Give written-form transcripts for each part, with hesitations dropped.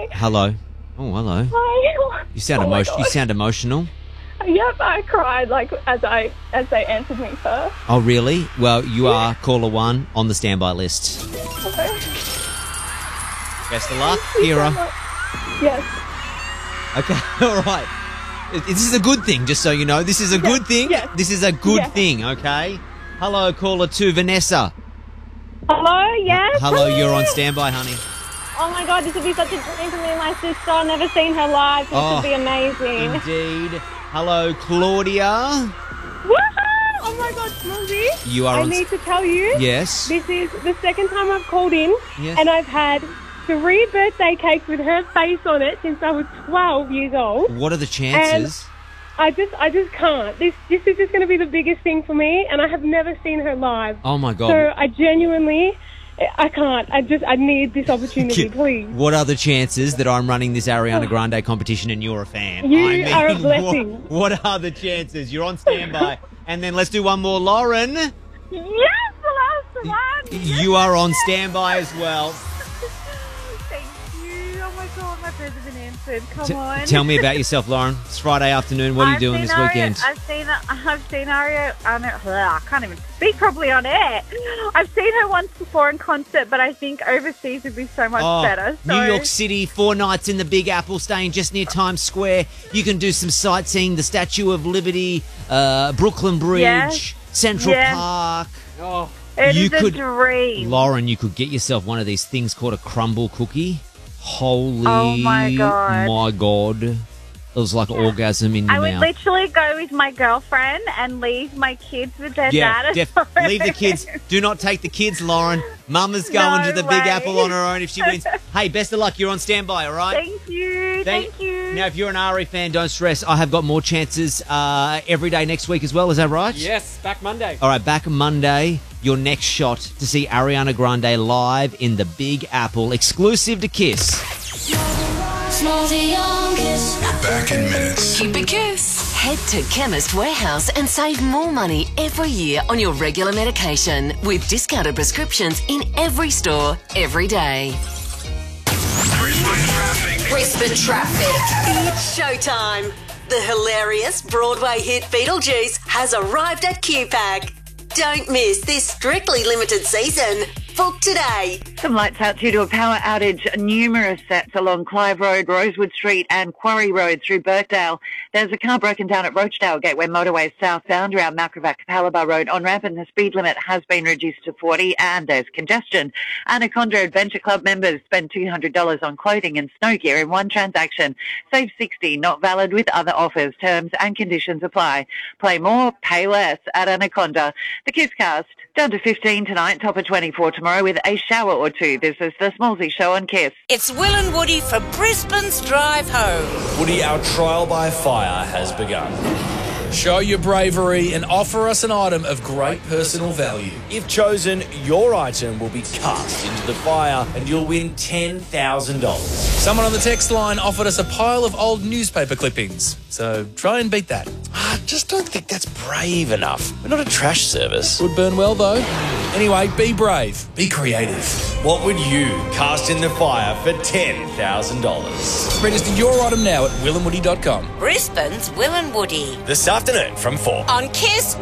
Hi. Hello. Oh, hello. Hi. You sound You sound emotional. Yep, I cried as they answered me first. Oh, really? Well, you are caller 1 on the standby list. Okay. Best of luck, Thank you so Kira. much. Yes. Okay, all right. This is a good thing, just so you know. This is a good thing. Yes. This is a good thing, okay? Hello, caller 2, Vanessa. Hello, yes. Hello, you're on standby, honey. Oh my God, this would be such a dream for me and my sister. I've never seen her live. This would be amazing. Indeed. Hello, Claudia. Woohoo! Oh my God, Smoothie. You are I need to tell you. Yes. This is the second time I've called in, Yes. and I've had 3 birthday cakes with her face on it since I was 12 years old. What are the chances? And I just can't. This is just going to be the biggest thing for me, and I have never seen her live. Oh, my God. So I genuinely, I can't. I need this opportunity, please. What are the chances that I'm running this Ariana Grande competition and you're a fan? You are a blessing. What are the chances? You're on standby. And then let's do one more. Lauren. Yes, the last one. You are on standby as well. Thank you. Oh my God, my prayers have been answered. Come on. Tell me about yourself, Lauren. It's Friday afternoon. What are you doing this weekend? I've seen Aria. I can't even speak properly on air. I've seen her once before in concert, but I think overseas would be so much better. So. New York City, 4 nights in the Big Apple, staying just near Times Square. You can do some sightseeing, the Statue of Liberty, Brooklyn Bridge, Central Park. Oh, it is a dream. Lauren, you could get yourself one of these things called a crumble cookie. Holy my God. It was like an orgasm in your mouth. I would literally go with my girlfriend and leave my kids with their dad. Leave the kids. Do not take the kids, Lauren. Mama's going to the Big Apple on her own if she wins. Hey, best of luck. You're on standby, all right? Thank you. Thank you. Now, if you're an Ari fan, don't stress. I have got more chances every day next week as well. Is that right? Yes, back Monday. All right, back Monday. Your next shot to see Ariana Grande live in the Big Apple, exclusive to Kiss. We're back in minutes. Keep it Kiss. Head to Chemist Warehouse and save more money every year on your regular medication with discounted prescriptions in every store, every day. Brisbane traffic. It's showtime. The hilarious Broadway hit Beetlejuice has arrived at QPAC. Don't miss this strictly limited season. Book today. Some lights out due to a power outage. Numerous sets along Clive Road, Rosewood Street and Quarry Road through Birkdale. There's a car broken down at Rochdale Gateway Motorway southbound around Macrovac-Capalaba Road on ramp, and the speed limit has been reduced to 40 and there's congestion. Anaconda Adventure Club members spend $200 on clothing and snow gear in one transaction. Save $60, not valid with other offers. Terms and conditions apply. Play more, pay less at Anaconda. The Kisscast, down to 15 tonight, top of 24 tomorrow with a shower or two. This is the Smallsy Show on Kiss. It's Will and Woody for Brisbane's Drive Home. Woody, our trial by fire has begun. Show your bravery and offer us an item of great personal value. If chosen, your item will be cast into the fire and you'll win $10,000. Someone on the text line offered us a pile of old newspaper clippings, so try and beat that. I just don't think that's brave enough. We're not a trash service. Would burn well, though. Anyway, be brave. Be creative. What would you cast in the fire for $10,000? Register your item now at willandwoody.com. Brisbane's Will and Woody. This afternoon from 4. On Kiss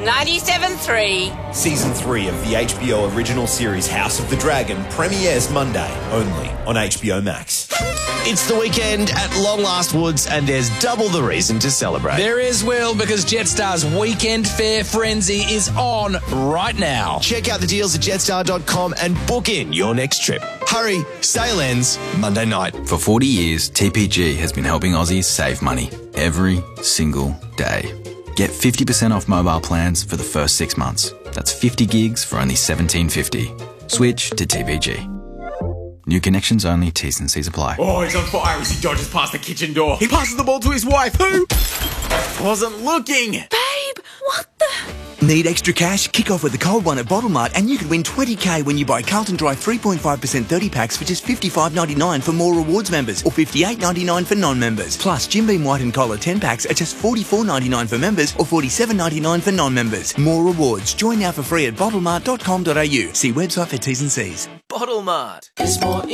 97.3. Season 3 of the HBO original series House of the Dragon premieres Monday, only on HBO Max. It's the weekend at Long Last Woods and there's double the reason to celebrate. There is, Will, because Jetstar's Weekend Fair Frenzy is on right now. Check out the deals at jetstar.com and book in your next trip. Hurry, sale ends Monday night. For 40 years, TPG has been helping Aussies save money every single day. Get 50% off mobile plans for the first 6 months. That's 50 gigs for only $17.50. Switch to TPG. New connections only, T's and C's apply. Oh, he's on fire as he dodges past the kitchen door. He passes the ball to his wife, who wasn't looking. Babe, what the... Need extra cash? Kick off with the cold one at Bottle Mart and you could win $20,000 when you buy Carlton Dry 3.5% 30 packs for just $55.99 for More Rewards members or $58.99 for non-members. Plus, Jim Beam White and Collar 10 packs are just $44.99 for members or $47.99 for non-members. More Rewards. Join now for free at bottlemart.com.au. See website for T's and C's. Bottle Mart.